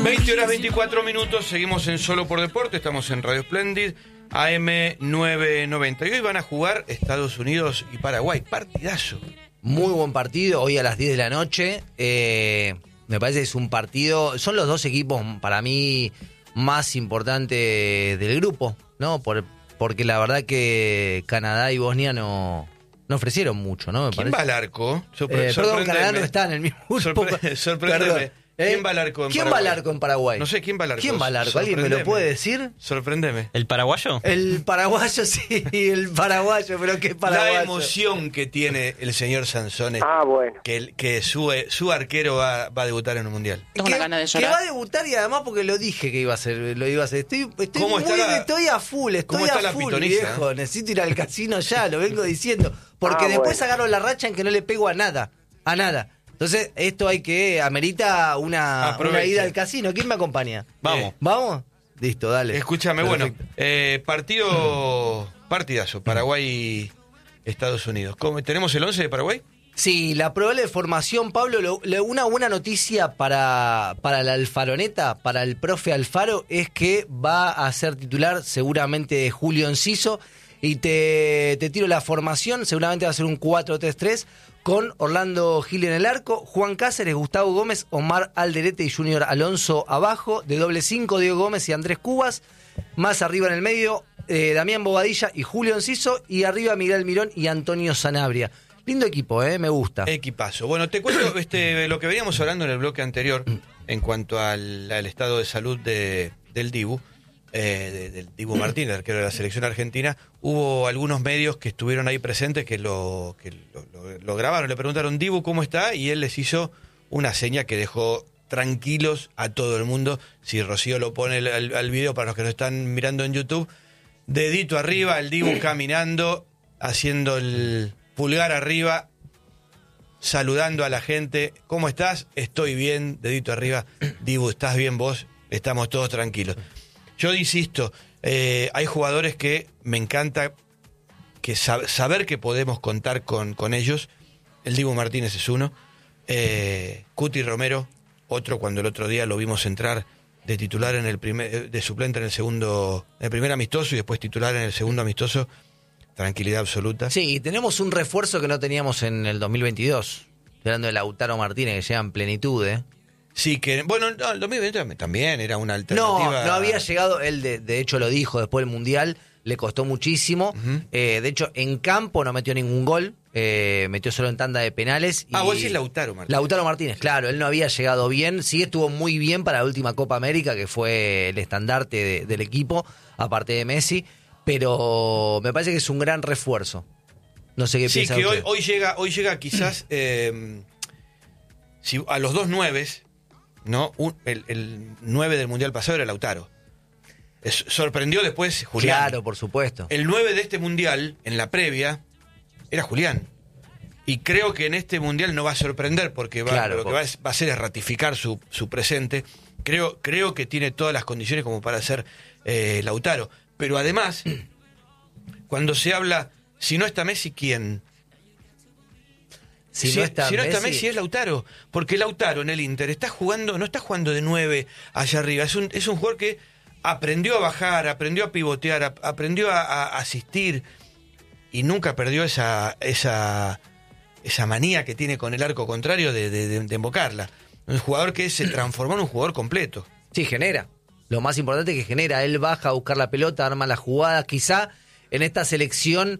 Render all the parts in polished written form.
20 horas 24 minutos, seguimos en Solo por Deporte, estamos en Radio Splendid, AM 990. Y hoy van a jugar Estados Unidos y Paraguay, partidazo. Muy buen partido, hoy a las 10 de la noche. Me parece que es un partido, son los dos equipos para mí más importantes del grupo, ¿no? Porque la verdad que Canadá y Bosnia no ofrecieron mucho, ¿no? ¿Quién va al arco? Perdón, Canadá no está en el mismo grupo. Sorpréndeme. ¿Quién va al arco en Paraguay? ¿Quién va al arco en Paraguay? No sé, ¿quién va al arco? ¿Quién va al arco? ¿Alguien me lo puede decir? Sorpréndeme. ¿El paraguayo? El paraguayo, sí, el paraguayo, pero ¿qué paraguayo? La emoción que tiene el señor Sansone. Bueno. Que su arquero va a debutar en un mundial. Tengo una gana de llorar. Que va a debutar y además porque lo dije que iba a hacer. Estoy a full, viejo. Necesito ir al casino ya, lo vengo diciendo. Porque después agarro la racha en que no le pego a nada. A nada. Entonces, esto amerita una ida al casino. ¿Quién me acompaña? Vamos. ¿Vamos? Listo, dale. Escúchame, Perfecto. Partidazo, Paraguay, Estados Unidos. ¿Tenemos el 11 de Paraguay? Sí, la probable formación, Pablo, una buena noticia para la Alfaroneta, para el profe Alfaro, es que va a ser titular seguramente Julio Enciso. Y te tiro la formación, seguramente va a ser un 4-3-3 con Orlando Gil en el arco, Juan Cáceres, Gustavo Gómez, Omar Alderete y Junior Alonso abajo, de doble 5 Diego Gómez y Andrés Cubas, más arriba en el medio Damián Bobadilla y Julio Enciso, y arriba Miguel Mirón y Antonio Sanabria. Lindo equipo, me gusta. Equipazo. Bueno, te cuento lo que veníamos hablando en el bloque anterior en cuanto al estado de salud del Dibu. Del Dibu Martínez, arquero de la selección argentina. Hubo algunos medios que estuvieron ahí presentes que lo grabaron, le preguntaron: Dibu, ¿cómo está? Y él les hizo una seña que dejó tranquilos a todo el mundo. Si Rocío lo pone al video para los que nos están mirando en YouTube, dedito arriba, el Dibu caminando, haciendo el pulgar arriba, saludando a la gente. ¿Cómo estás? Estoy bien, dedito arriba. Dibu, ¿estás bien vos? Estamos todos tranquilos. Yo insisto, hay jugadores que me encanta que saber que podemos contar con ellos. El Dibu Martínez es uno. Cuti Romero, otro, cuando el otro día lo vimos entrar de titular de suplente en el primer amistoso y después titular en el segundo amistoso. Tranquilidad absoluta. Sí, y tenemos un refuerzo que no teníamos en el 2022. Hablando de Lautaro Martínez, que llega en plenitud, Sí, que bueno, el 2020 también era una alternativa. No había llegado, él de hecho lo dijo después del Mundial, le costó muchísimo. Uh-huh. De hecho, en campo no metió ningún gol, metió solo en tanda de penales. Vos decís Lautaro Martínez. Lautaro Martínez, claro, él no había llegado bien, sí estuvo muy bien para la última Copa América, que fue el estandarte del equipo, aparte de Messi, pero me parece que es un gran refuerzo. No sé qué piensa usted. Sí, que hoy llega quizás a los dos nueves. No, el 9 del Mundial pasado era Lautaro. Sorprendió después Julián. Claro, por supuesto. El 9 de este Mundial, en la previa, era Julián. Y creo que en este Mundial no va a sorprender porque lo que va a hacer es ratificar su presente. Creo que tiene todas las condiciones como para ser Lautaro. Pero además, cuando se habla, si no está Messi, ¿quién? Si no está Messi es Lautaro, porque Lautaro en el Inter no está jugando de 9 allá arriba, es un jugador que aprendió a bajar, aprendió a pivotear, aprendió a asistir y nunca perdió esa manía que tiene con el arco contrario de embocarla. Un jugador que se transformó en un jugador completo. Sí, genera. Lo más importante es que genera, él baja a buscar la pelota, arma la jugada, quizá en esta selección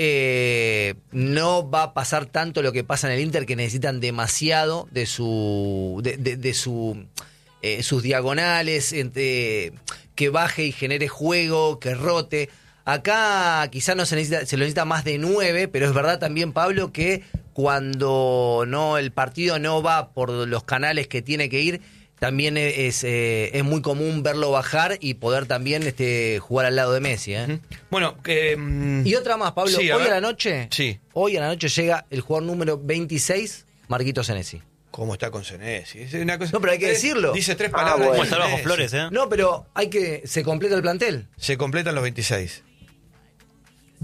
no va a pasar tanto lo que pasa en el Inter, que necesitan demasiado de sus diagonales, que baje y genere juego, que rote. Acá quizás se lo necesita más de 9, pero es verdad también, Pablo, que cuando el partido no va por los canales que tiene que ir, también es muy común verlo bajar y poder también jugar al lado de Messi. Bueno, y otra más, Pablo. Sí, hoy a la noche llega el jugador número 26, Marquito Senesi. ¿Cómo está con Senesi? Es una cosa, no, pero hay que decirlo. Dice 3 palabras. ¿Cómo está bajo Flores, No, pero se completa el plantel. Se completan los 26.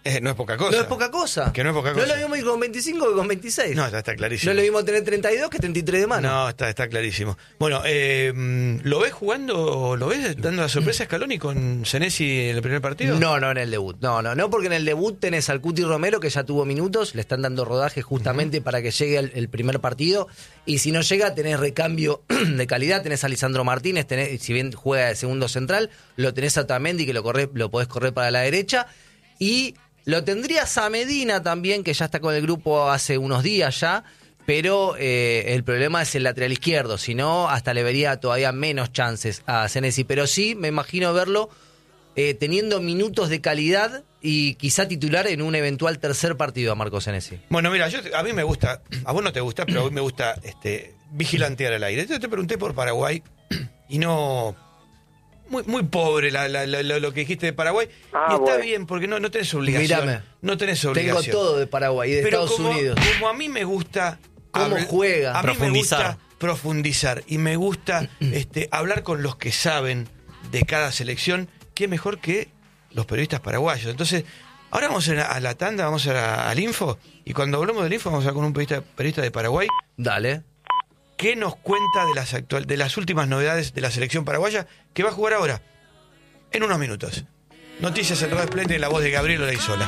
No es poca cosa. No es poca cosa. Que no es poca cosa. No es lo mismo ir con 25 que con 26. No, está clarísimo. No es lo mismo tener 32 que 33 de mano. No, está clarísimo. Bueno, ¿lo ves jugando, lo ves dando la sorpresa a Scaloni con Senesi en el primer partido? No, en el debut. No, porque en el debut tenés al Cuti Romero, que ya tuvo minutos, le están dando rodaje justamente para que llegue el primer partido. Y si no llega, tenés recambio de calidad, tenés a Lisandro Martínez, si bien juega de segundo central, lo tenés a Otamendi, que lo podés correr para la derecha. Y lo tendrías a Medina también, que ya está con el grupo hace unos días ya, pero el problema es el lateral izquierdo, si no, hasta le vería todavía menos chances a Senesi. Pero sí, me imagino verlo teniendo minutos de calidad y quizá titular en un eventual tercer partido a Marco Senesi. Bueno, mira, a mí me gusta, a vos no te gusta, pero a mí me gusta vigilantear al aire. Entonces te pregunté por Paraguay y no... Muy pobre lo que dijiste de Paraguay. Y está bien, porque no tenés obligación. Mírame, no tenés obligación. Tengo todo de Paraguay y de pero Estados Unidos. Como a mí me gusta... ¿Cómo juega? A mí me gusta profundizar y me gusta hablar con los que saben de cada selección. Qué mejor que los periodistas paraguayos. Entonces, ahora vamos a la tanda, vamos al info. Y cuando hablamos del info, vamos a hablar con un periodista de Paraguay. Dale. ¿Qué nos cuenta de las últimas novedades de la selección paraguaya que va a jugar ahora? En unos minutos. Noticias en Radio Esplendid en la voz de Gabriel Olaizola.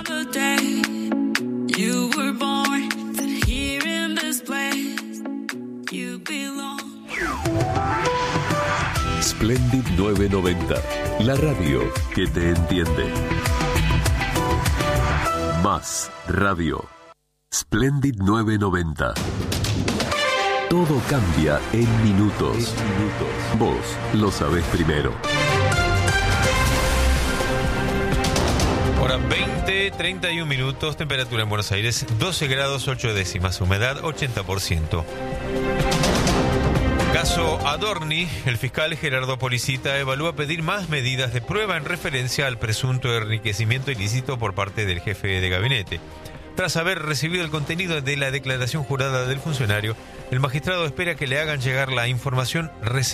Splendid 990, la radio que te entiende. Más radio. Splendid 990. Todo cambia en minutos. Vos lo sabés primero. Hora 20:31 minutos, temperatura en Buenos Aires 12 grados 8 décimas, humedad 80%. Caso Adorni, el fiscal Gerardo Policita evalúa pedir más medidas de prueba en referencia al presunto enriquecimiento ilícito por parte del jefe de gabinete. Tras haber recibido el contenido de la declaración jurada del funcionario, el magistrado espera que le hagan llegar la información